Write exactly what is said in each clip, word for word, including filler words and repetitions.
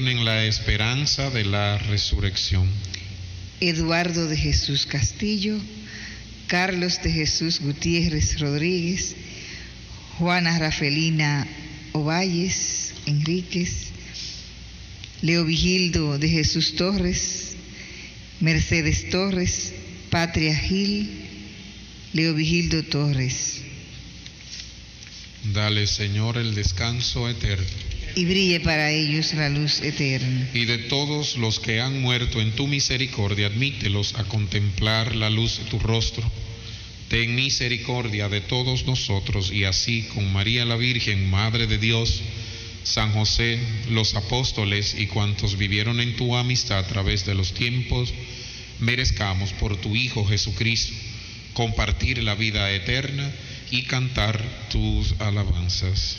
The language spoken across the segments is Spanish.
durmieron en la esperanza de la resurrección. Eduardo de Jesús Castillo, Carlos de Jesús Gutiérrez Rodríguez, Juana Rafelina Ovalles Enríquez, Leo Vigildo de Jesús Torres, Mercedes Torres, Patria Gil, Leo Vigildo Torres. Dale, Señor, el descanso eterno. Y brille para ellos la luz eterna. Y de todos los que han muerto en tu misericordia, admítelos a contemplar la luz de tu rostro. Ten misericordia de todos nosotros, y así con María la Virgen, Madre de Dios, San José, los apóstoles y cuantos vivieron en tu amistad a través de los tiempos, merezcamos por tu Hijo Jesucristo compartir la vida eterna y cantar tus alabanzas.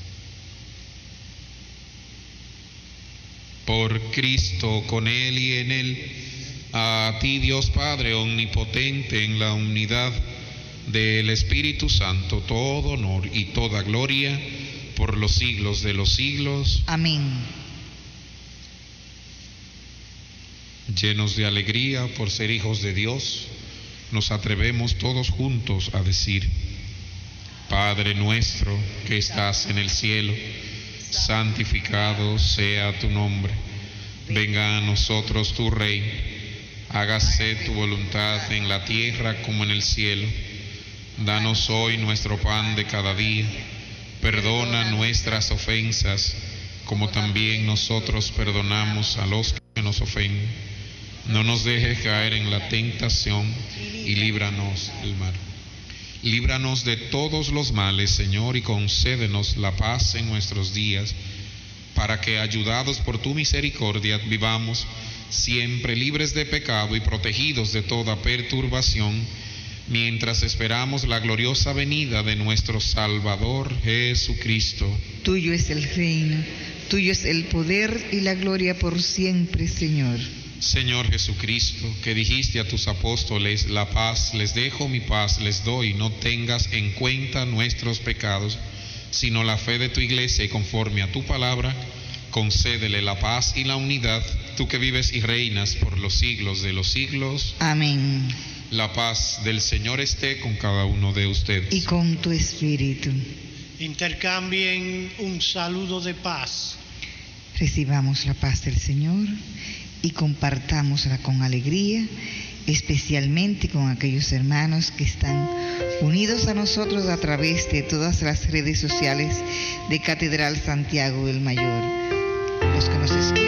Por Cristo, con Él y en Él, a ti Dios Padre omnipotente, en la unidad del Espíritu Santo, todo honor y toda gloria por los siglos de los siglos. Amén. Llenos de alegría por ser hijos de Dios, nos atrevemos todos juntos a decir: Padre nuestro que estás en el cielo, santificado sea tu nombre. Venga a nosotros tu reino. Hágase tu voluntad en la tierra como en el cielo. Danos hoy nuestro pan de cada día. Perdona nuestras ofensas, como también nosotros perdonamos a los que nos ofenden. No nos dejes caer en la tentación y líbranos del mal. Líbranos de todos los males, Señor, y concédenos la paz en nuestros días, para que, ayudados por tu misericordia, vivamos siempre libres de pecado y protegidos de toda perturbación, mientras esperamos la gloriosa venida de nuestro Salvador Jesucristo. Tuyo es el reino, tuyo es el poder y la gloria por siempre, Señor. Señor Jesucristo, que dijiste a tus apóstoles: la paz les dejo, mi paz les doy, no tengas en cuenta nuestros pecados, sino la fe de tu iglesia, y conforme a tu palabra, concédele la paz y la unidad, tú que vives y reinas por los siglos de los siglos. Amén. La paz del Señor esté con cada uno de ustedes. Y con tu espíritu. Intercambien un saludo de paz. Recibamos la paz del Señor y compartámosla con alegría, especialmente con aquellos hermanos que están unidos a nosotros a través de todas las redes sociales de Catedral Santiago el Mayor. Los que nos escuchan